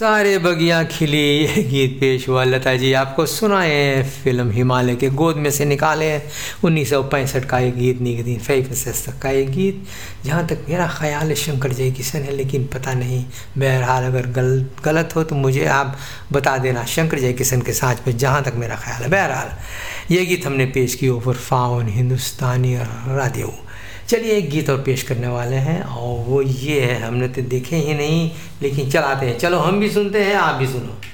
सारे बगियां खिली ये गीत पेश हुआ लता जी आपको सुनाए फिल्म हिमालय के गोद में से निकाले 1965 का एक गीत 1965 तक का एक गीत। जहाँ तक मेरा ख्याल है शंकर जयकिशन है, लेकिन पता नहीं, बहरहाल अगर गलत हो तो मुझे आप बता देना शंकर जयकिशन के साथ पे, जहाँ तक मेरा ख्याल है। बहरहाल ये गीत हमने पेश किया ओवर फाउन हिंदुस्तानी राडियो। चलिए एक गीत और पेश करने वाले हैं और वो ये है, हमने तो देखे ही नहीं लेकिन चलाते हैं, चलो हम भी सुनते हैं आप भी सुनो।